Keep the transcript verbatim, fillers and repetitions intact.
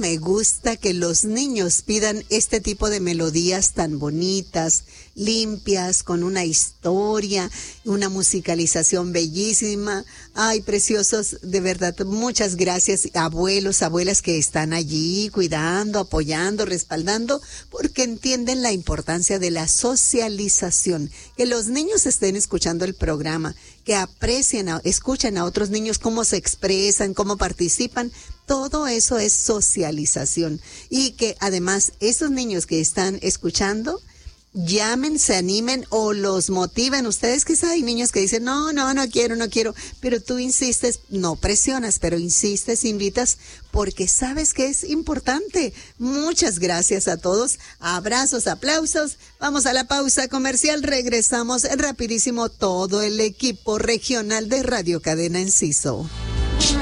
me gusta que los niños pidan este tipo de melodías tan bonitas, limpias, con una historia, una musicalización bellísima. Ay, preciosos, de verdad, muchas gracias, abuelos, abuelas que están allí cuidando, apoyando, respaldando, porque entienden la importancia de la socialización, que los niños estén escuchando el programa, que aprecien, a, escuchen a otros niños cómo se expresan, cómo participan. Todo eso es socialización. Y que además esos niños que están escuchando llamen, se animen o los motiven. Ustedes quizá hay niños que dicen, no, no, no quiero, no quiero, pero tú insistes, no presionas, pero insistes, invitas, porque sabes que es importante. Muchas gracias a todos, abrazos, aplausos. Vamos a la pausa comercial, regresamos rapidísimo todo el equipo regional de Radio Cadena Enciso.